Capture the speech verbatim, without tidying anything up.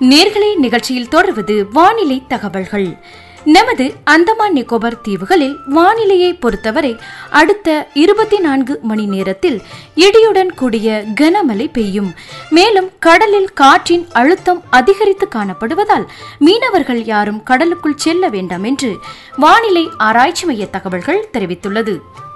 நேர்களை நிகழ்ச்சியில் தொடர்வது வானிலை தகவல்கள். நமது அந்தமான் நிக்கோபார் தீவுகளில் வானிலையை பொறுத்தவரை அடுத்த இருபத்தி நான்கு மணி நேரத்தில் இடியுடன் கூடிய கனமழை பெய்யும். மேலும் கடலில் காற்றின் அழுத்தம் அதிகரித்து காணப்படுவதால் மீனவர்கள் யாரும் கடலுக்குள் செல்ல வேண்டாம் என்று வானிலை ஆராய்ச்சி மைய தகவல்கள் தெரிவித்துள்ளது.